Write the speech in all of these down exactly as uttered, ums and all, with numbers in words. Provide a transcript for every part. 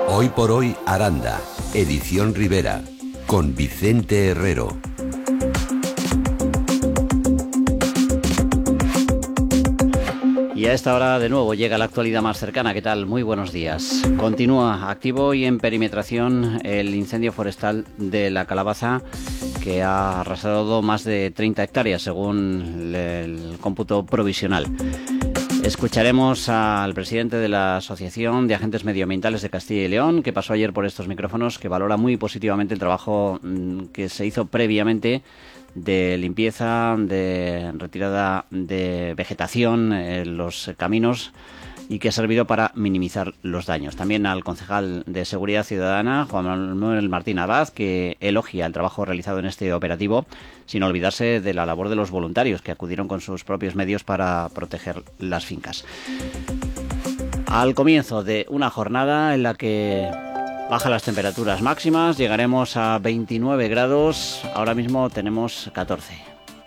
Hoy por hoy Aranda, edición Rivera, con Vicente Herrero. Y a esta hora de nuevo llega la actualidad más cercana. ¿Qué tal? Muy buenos días. Continúa activo y en perimetración el incendio forestal de La Calabaza, que ha arrasado más de treinta hectáreas según el cómputo provisional. Escucharemos al presidente de la Asociación de Agentes Medioambientales de Castilla y León, que pasó ayer por estos micrófonos, que valora muy positivamente el trabajo que se hizo previamente de limpieza, de retirada de vegetación en los caminos y que ha servido para minimizar los daños. También al concejal de Seguridad Ciudadana, Juan Manuel Martín Abad, que elogia el trabajo realizado en este operativo, sin olvidarse de la labor de los voluntarios que acudieron con sus propios medios para proteger las fincas. Al comienzo de una jornada en la que bajan las temperaturas máximas, llegaremos a veintinueve grados, ahora mismo tenemos catorce.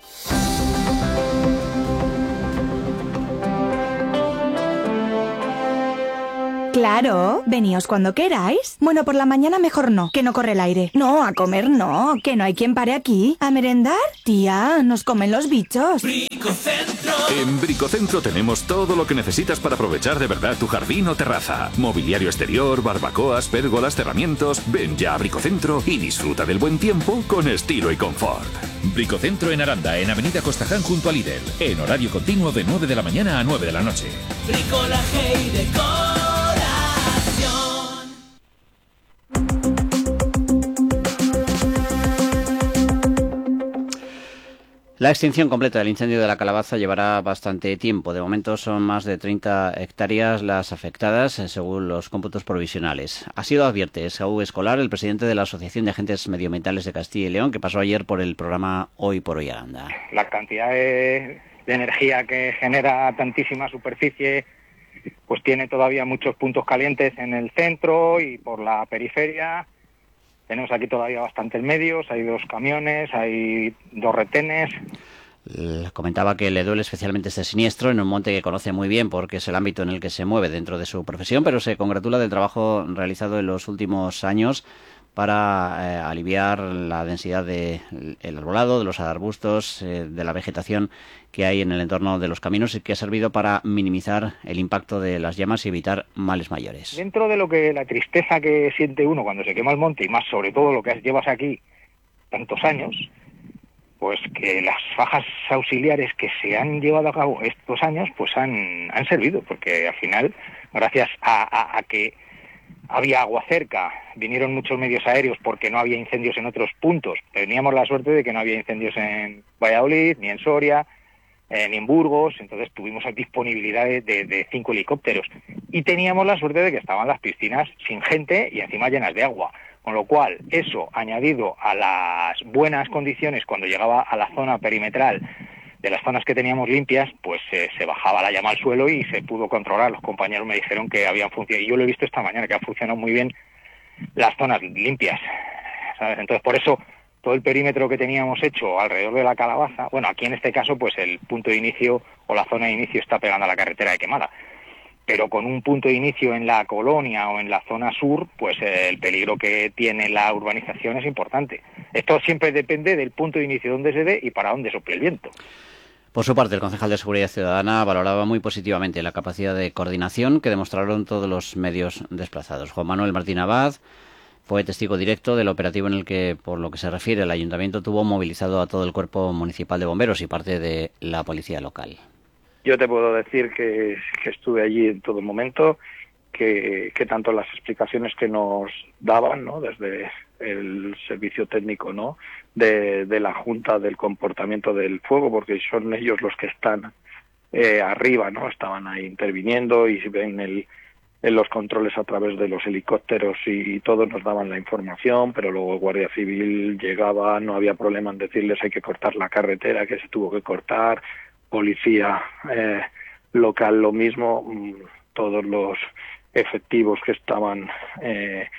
Claro, veníos cuando queráis. Bueno, por la mañana mejor no, que no corre el aire. No, a comer no, que no hay quien pare aquí. ¿A merendar? Tía, nos comen los bichos. Bricocentro. En Bricocentro tenemos todo lo que necesitas para aprovechar de verdad tu jardín o terraza. Mobiliario exterior, barbacoas, pérgolas, cerramientos. Ven ya a Bricocentro y disfruta del buen tiempo con estilo y confort. Bricocentro en Aranda, en Avenida Costaján junto a Lidl. En horario continuo de nueve de la mañana a nueve de la noche. Bricolaje y decor. La extinción completa del incendio de La Calabaza llevará bastante tiempo. De momento son más de treinta hectáreas las afectadas, según los cómputos provisionales. Así lo advierte Saúl Escolar, el presidente de la Asociación de Agentes Medioambientales de Castilla y León, que pasó ayer por el programa Hoy por Hoy Aranda. La cantidad de, de energía que genera tantísima superficie, pues tiene todavía muchos puntos calientes en el centro y por la periferia. Tenemos aquí todavía bastantes medios, hay dos camiones, hay dos retenes. Eh, comentaba que le duele especialmente este siniestro en un monte que conoce muy bien porque es el ámbito en el que se mueve dentro de su profesión, pero se congratula del trabajo realizado en los últimos años para eh, aliviar la densidad del arbolado, de los arbustos, eh, de la vegetación que hay en el entorno de los caminos y que ha servido para minimizar el impacto de las llamas y evitar males mayores. Dentro de lo que la tristeza que siente uno cuando se quema el monte y más sobre todo lo que llevas aquí tantos años, pues que las fajas auxiliares que se han llevado a cabo estos años pues han, han servido, porque al final, gracias a, a, a que había agua cerca, vinieron muchos medios aéreos porque no había incendios en otros puntos. Teníamos la suerte de que no había incendios en Valladolid, ni en Soria, eh, ni en Burgos, entonces tuvimos disponibilidad de, de, de cinco helicópteros. Y teníamos la suerte de que estaban las piscinas sin gente y encima llenas de agua. Con lo cual, eso, añadido a las buenas condiciones cuando llegaba a la zona perimetral de las zonas que teníamos limpias, pues eh, se bajaba la llama al suelo y se pudo controlar. Los compañeros me dijeron que habían funcionado, y yo lo he visto esta mañana, que han funcionado muy bien las zonas limpias, ¿sabes? Entonces, por eso, todo el perímetro que teníamos hecho alrededor de La Calabaza, bueno, aquí en este caso, pues el punto de inicio o la zona de inicio está pegando a la carretera de Quemada, pero con un punto de inicio en la colonia o en la zona sur, pues eh, el peligro que tiene la urbanización es importante. Esto siempre depende del punto de inicio donde se dé y para dónde sople el viento. Por su parte, el concejal de Seguridad Ciudadana valoraba muy positivamente la capacidad de coordinación que demostraron todos los medios desplazados. Juan Manuel Martín Abad fue testigo directo del operativo en el que, por lo que se refiere, el Ayuntamiento tuvo movilizado a todo el Cuerpo Municipal de Bomberos y parte de la Policía Local. Yo te puedo decir que, que estuve allí en todo momento, que, que tanto las explicaciones que nos daban, ¿no?, desde el servicio técnico, ¿no?, de, de la Junta del comportamiento del fuego, porque son ellos los que están eh, arriba, ¿no?, estaban ahí interviniendo y ven el, en los controles a través de los helicópteros y, y todos nos daban la información, pero luego el Guardia Civil llegaba, no había problema en decirles hay que cortar la carretera, que se tuvo que cortar, policía eh, local lo mismo, todos los efectivos que estaban eh,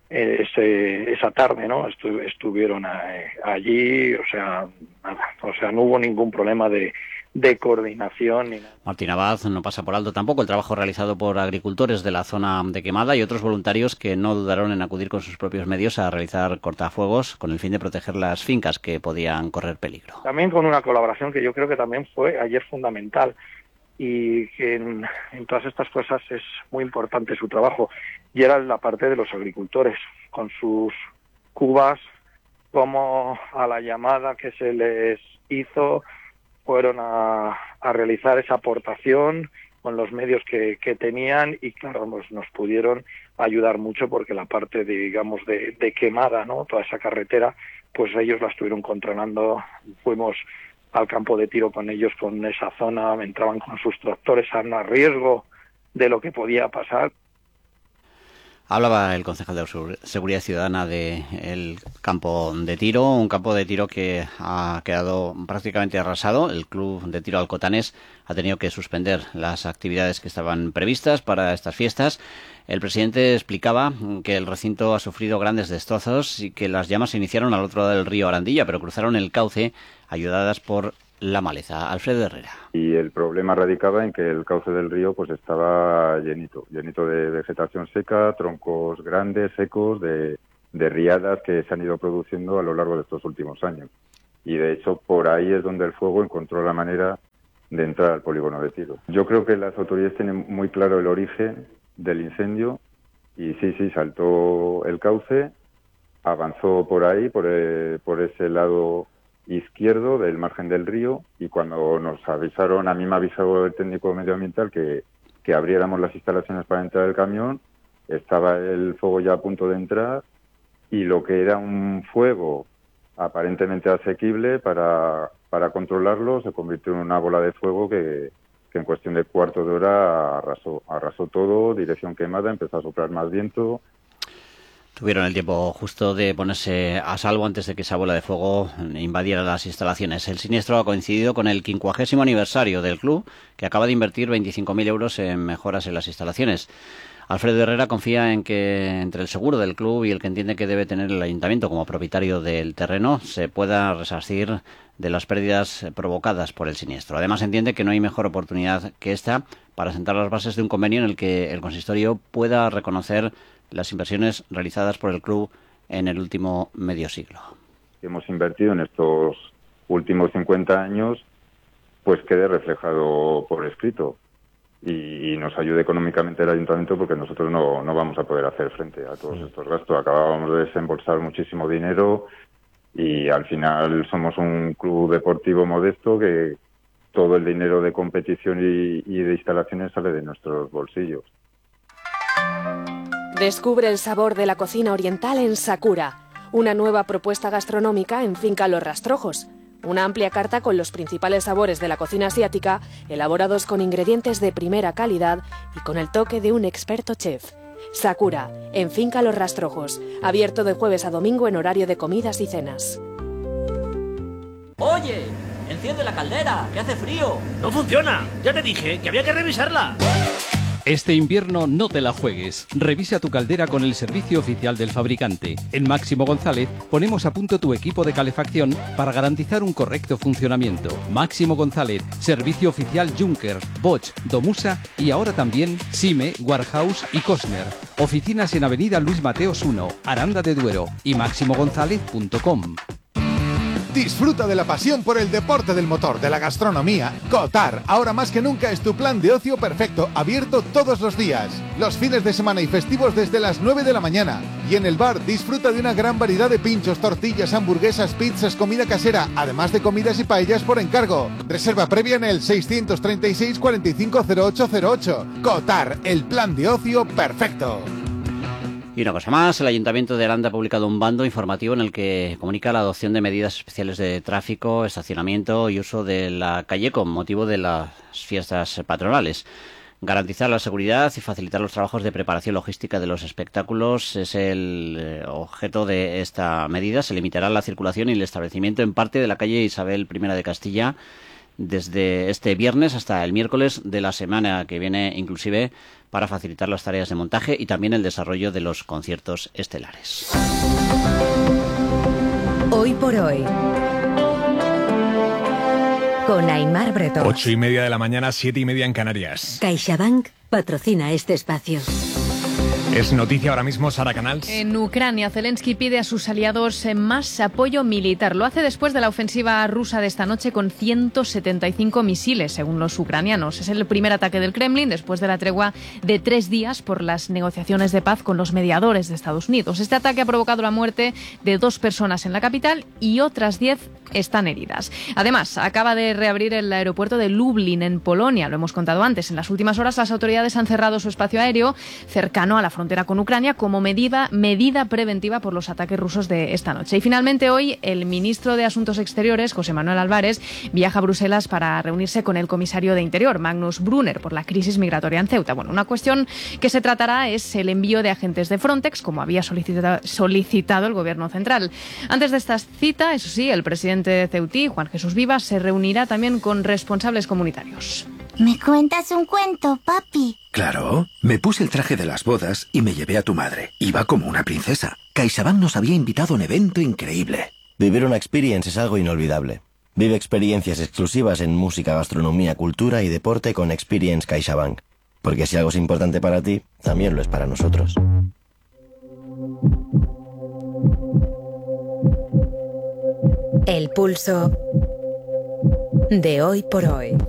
ese, esa tarde, ¿no? Estu, estuvieron a, allí, o sea, nada, o sea, no hubo ningún problema de, de coordinación ni nada. Martín Abad no pasa por alto tampoco el trabajo realizado por agricultores de la zona de Quemada y otros voluntarios que no dudaron en acudir con sus propios medios a realizar cortafuegos con el fin de proteger las fincas que podían correr peligro. También con una colaboración que yo creo que también fue ayer fundamental, y que en, en todas estas cosas es muy importante su trabajo, y era la parte de los agricultores, con sus cubas, como a la llamada que se les hizo, fueron a, a realizar esa aportación con los medios que, que tenían, y claro, nos, nos pudieron ayudar mucho porque la parte, de, digamos, de, de Quemada, ¿no? Toda esa carretera, pues ellos la estuvieron controlando. Fuimos al campo de tiro con ellos, con esa zona, entraban con sus tractores a riesgo de lo que podía pasar. Hablaba el concejal de Seguridad Ciudadana del campo de tiro, un campo de tiro que ha quedado prácticamente arrasado. El Club de Tiro Alcotanés ha tenido que suspender las actividades que estaban previstas para estas fiestas. El presidente explicaba que el recinto ha sufrido grandes destrozos y que las llamas se iniciaron al otro lado del río Arandilla, pero cruzaron el cauce ayudadas por la maleza. Alfredo Herrera. Y el problema radicaba en que el cauce del río pues estaba llenito, llenito de vegetación seca, troncos grandes, secos, de, de riadas que se han ido produciendo a lo largo de estos últimos años. Y de hecho por ahí es donde el fuego encontró la manera de entrar al polígono de tiro. Yo creo que las autoridades tienen muy claro el origen del incendio y sí, sí, saltó el cauce, avanzó por ahí, por, eh, por ese lado izquierdo del margen del río, y cuando nos avisaron, a mí me avisó el técnico medioambiental que, que abriéramos las instalaciones para entrar el camión, estaba el fuego ya a punto de entrar y lo que era un fuego aparentemente asequible para, para controlarlo se convirtió en una bola de fuego que, que en cuestión de cuarto de hora arrasó, arrasó todo, dirección Quemada, empezó a soplar más viento. Tuvieron el tiempo justo de ponerse a salvo antes de que esa bola de fuego invadiera las instalaciones. El siniestro ha coincidido con el quincuagésimo aniversario del club, que acaba de invertir veinticinco mil euros en mejoras en las instalaciones. Alfredo Herrera confía en que entre el seguro del club y el que entiende que debe tener el ayuntamiento como propietario del terreno se pueda resarcir de las pérdidas provocadas por el siniestro. Además entiende que no hay mejor oportunidad que esta para sentar las bases de un convenio en el que el consistorio pueda reconocer las inversiones realizadas por el club en el último medio siglo. Hemos invertido en estos últimos cincuenta años, pues quede reflejado por escrito y, y nos ayude económicamente el ayuntamiento, porque nosotros no, no vamos a poder hacer frente a todos estos gastos. Acabábamos de desembolsar muchísimo dinero y al final somos un club deportivo modesto que todo el dinero de competición y, y de instalaciones sale de nuestros bolsillos. Descubre el sabor de la cocina oriental en Sakura, una nueva propuesta gastronómica en Finca Los Rastrojos. Una amplia carta con los principales sabores de la cocina asiática, elaborados con ingredientes de primera calidad y con el toque de un experto chef. Sakura, en Finca Los Rastrojos, abierto de jueves a domingo en horario de comidas y cenas. Oye, enciende la caldera, que hace frío. No funciona, ya te dije que había que revisarla. Este invierno no te la juegues. Revisa tu caldera con el servicio oficial del fabricante. En Máximo González ponemos a punto tu equipo de calefacción para garantizar un correcto funcionamiento. Máximo González, servicio oficial Junker, Bosch, Domusa y ahora también Sime, Warhouse y Cosner. Oficinas en Avenida Luis Mateos uno, Aranda de Duero y máximo gonzález punto com. Disfruta de la pasión por el deporte del motor, de la gastronomía. Cotar, ahora más que nunca es tu plan de ocio perfecto, abierto todos los días. Los fines de semana y festivos desde las nueve de la mañana. Y en el bar disfruta de una gran variedad de pinchos, tortillas, hamburguesas, pizzas, comida casera, además de comidas y paellas por encargo. Reserva previa en el seiscientos treinta y seis cuarenta y cinco cero ocho cero ocho. Cotar, el plan de ocio perfecto. Y una cosa más, el Ayuntamiento de Aranda ha publicado un bando informativo en el que comunica la adopción de medidas especiales de tráfico, estacionamiento y uso de la calle con motivo de las fiestas patronales. Garantizar la seguridad y facilitar los trabajos de preparación logística de los espectáculos es el eh, objeto de esta medida. Se limitará la circulación y el establecimiento en parte de la calle Isabel primera de Castilla desde este viernes hasta el miércoles de la semana que viene, inclusive para facilitar las tareas de montaje y también el desarrollo de los conciertos estelares. Hoy por hoy, con Aimar Bretón. Ocho y media de la mañana, siete y media en Canarias. CaixaBank patrocina este espacio. Es noticia ahora mismo, Sara Canals. En Ucrania, Zelensky pide a sus aliados más apoyo militar. Lo hace después de la ofensiva rusa de esta noche con ciento setenta y cinco misiles, según los ucranianos. Es el primer ataque del Kremlin después de la tregua de tres días por las negociaciones de paz con los mediadores de Estados Unidos. Este ataque ha provocado la muerte de dos personas en la capital y otras diez están heridas. Además, acaba de reabrir el aeropuerto de Lublin, en Polonia. Lo hemos contado antes. En las últimas horas, las autoridades han cerrado su espacio aéreo cercano a la frontera con Ucrania como medida, medida preventiva por los ataques rusos de esta noche. Y finalmente hoy el ministro de Asuntos Exteriores, José Manuel Álvarez, viaja a Bruselas para reunirse con el comisario de Interior, Magnus Brunner, por la crisis migratoria en Ceuta. Bueno, una cuestión que se tratará es el envío de agentes de Frontex, como había solicitado, solicitado el Gobierno central. Antes de esta cita, eso sí, el presidente de Ceutí, Juan Jesús Vivas, se reunirá también con responsables comunitarios. ¿Me cuentas un cuento, papi? Claro, me puse el traje de las bodas y me llevé a tu madre. Iba como una princesa. CaixaBank nos había invitado a un evento increíble. Vivir una experience es algo inolvidable. Vive experiencias exclusivas en música, gastronomía, cultura y deporte con Experience CaixaBank. Porque si algo es importante para ti, también lo es para nosotros. El pulso de hoy por hoy.